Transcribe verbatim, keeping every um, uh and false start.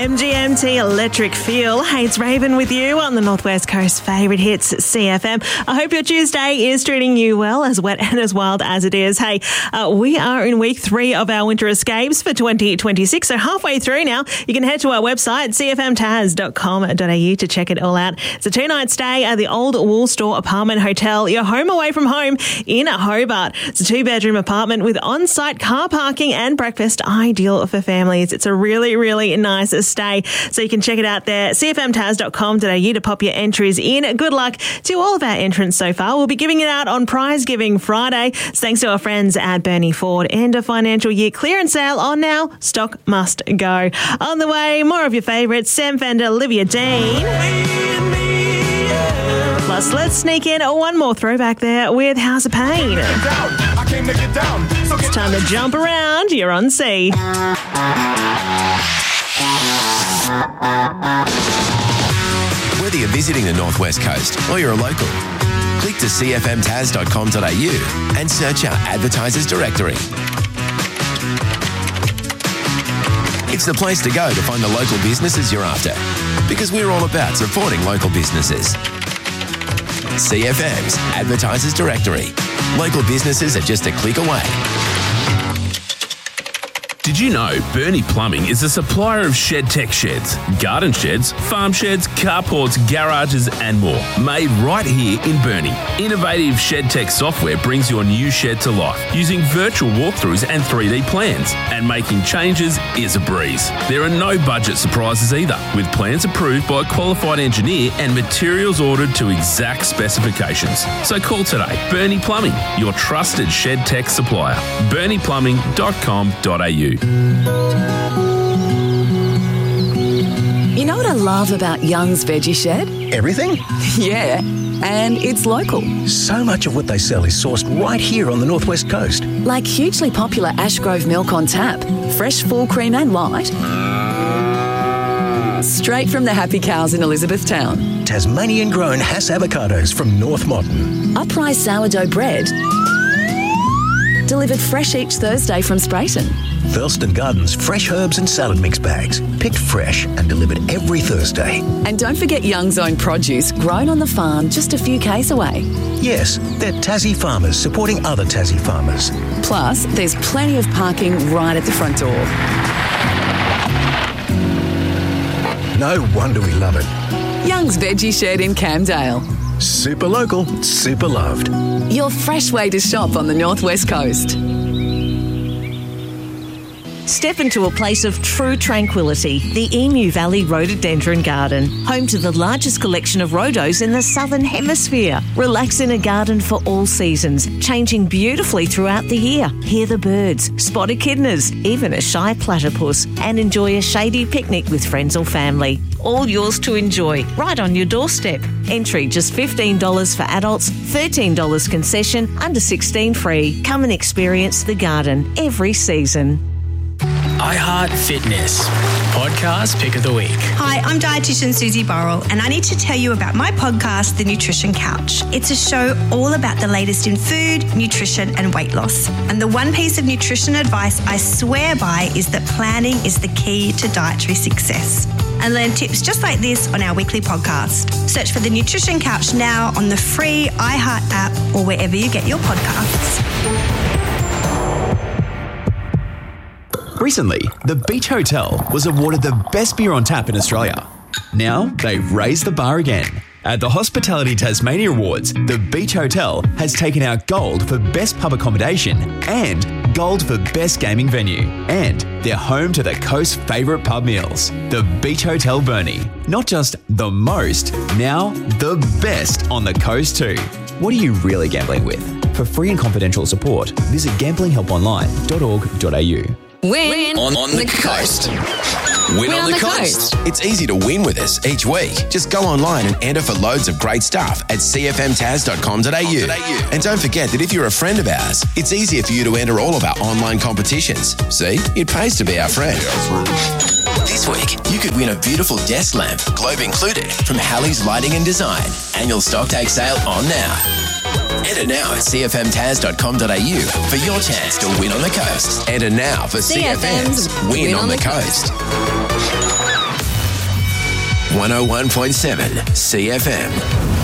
M G M T Electric Feel. Hey, it's Raven with you on the Northwest Coast favourite hits, C F M. I hope your Tuesday is treating you well, as wet and as wild as it is. Hey, uh, we are in week three of our winter escapes for twenty twenty-six, so halfway through now. You can head to our website, c f m taz dot com dot a u, to check it all out. It's a two-night stay at the Old Wool Store Apartment Hotel. You're home away from home in Hobart. It's a two-bedroom apartment with on-site car parking and breakfast, ideal for families. It's a really, really nice stay. So you can check it out there, c f m taz dot com dot a u, to pop your entries in. Good luck to all of our entrants so far. We'll be giving it out on Prize Giving Friday. It's thanks to our friends at Bernie Ford. End of financial year clearance sale on now. Stock must go. On the way, more of your favourites, Sam Fender, Olivia Dean. Plus, let's sneak in one more throwback there with House of Pain. It's time to jump around. You're on C. Whether you're visiting the Northwest Coast or you're a local, click to c f m taz dot com dot a u and search our advertisers directory. It's the place to go to find the local businesses you're after, because we're all about supporting local businesses. C F M's Advertisers Directory. Local businesses are just a click away. Did you know Bernie Plumbing is a supplier of shed tech sheds, garden sheds, farm sheds, carports, garages and more, made right here in Bernie. Innovative shed tech software brings your new shed to life using virtual walkthroughs and three D plans, and making changes is a breeze. There are no budget surprises either, with plans approved by a qualified engineer and materials ordered to exact specifications. So call today. Bernie Plumbing, your trusted shed tech supplier. bernie plumbing dot com dot a u. You know what I love about Young's Veggie Shed? Everything? Yeah, and it's local. So much of what they sell is sourced right here on the Northwest Coast. Like hugely popular Ashgrove milk on tap, fresh full cream and light. Straight from the happy cows in Elizabethtown. Tasmanian-grown Hass avocados from North Moreton. Uprise sourdough bread. Delivered fresh each Thursday from Sprayton. Thurlston Gardens fresh herbs and salad mix bags, picked fresh and delivered every Thursday. And don't forget Young's own produce, grown on the farm just a few k's away. Yes, they're Tassie farmers supporting other Tassie farmers. Plus, there's plenty of parking right at the front door. No wonder we love it. Young's Veggie Shed in Camdale. Super local, super loved. Your fresh way to shop on the Northwest Coast. Step into a place of true tranquility, the Emu Valley Rhododendron Garden, home to the largest collection of rhodos in the Southern Hemisphere. Relax in a garden for all seasons, changing beautifully throughout the year. Hear the birds, spot echidnas, even a shy platypus, and enjoy a shady picnic with friends or family. All yours to enjoy, right on your doorstep. Entry just fifteen dollars for adults, thirteen dollars concession, under sixteen free. Come and experience the garden every season. iHeart Fitness, podcast pick of the week. Hi, I'm dietitian Susie Burrell, and I need to tell you about my podcast, The Nutrition Couch. It's a show all about the latest in food, nutrition, and weight loss. And the one piece of nutrition advice I swear by is that planning is the key to dietary success. And learn tips just like this on our weekly podcast. Search for The Nutrition Couch now on the free iHeart app or wherever you get your podcasts. Recently, the Beach Hotel was awarded the best beer on tap in Australia. Now, they've raised the bar again. At the Hospitality Tasmania Awards, the Beach Hotel has taken out gold for best pub accommodation and gold for best gaming venue. And they're home to the coast's favourite pub meals. The Beach Hotel Burnie. Not just the most, now the best on the coast too. What are you really gambling with? For free and confidential support, visit gambling help online dot org dot a u. Win on, on the coast. Win, Win on, on the, the coast. coast. It's easy to win with us each week. Just go online and enter for loads of great stuff at c f m taz dot com dot a u. And don't forget that if you're a friend of ours, it's easier for you to enter all of our online competitions. See, it pays to be our friend. This week, you could win a beautiful desk lamp, globe included, from Halley's Lighting and Design. Annual stock take sale on now. Enter now at c f m taz dot com dot a u for your chance to win on the coast. Enter now for C F M's Win, win on, on the, the coast. coast. one oh one point seven C F M.